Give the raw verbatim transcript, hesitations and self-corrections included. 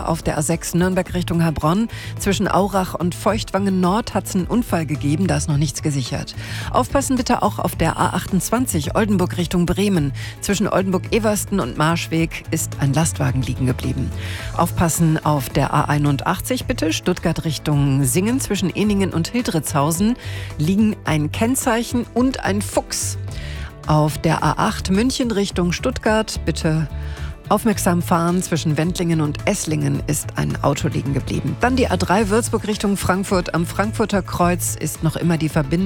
auf der A sechs Nürnberg Richtung Heilbronn. Zwischen Aurach und Feuchtwangen Nord hat es einen Unfall gegeben, da ist noch nichts gesichert. Aufpassen bitte auch auf der A achtundzwanzig Oldenburg Richtung Bremen. Zwischen Oldenburg-Eversten und Marschweg ist ein Lastwagen liegen geblieben. Aufpassen auf der A einundachtzig bitte, Stuttgart Richtung Singen. Zwischen Eningen und Hildritzhausen liegen ein Kennzeichen und ein Fuchs. Auf der A acht München Richtung Stuttgart bitte aufmerksam fahren. Zwischen Wendlingen und Esslingen ist ein Auto liegen geblieben. Dann die A drei Würzburg Richtung Frankfurt. Am Frankfurter Kreuz ist noch immer die Verbindung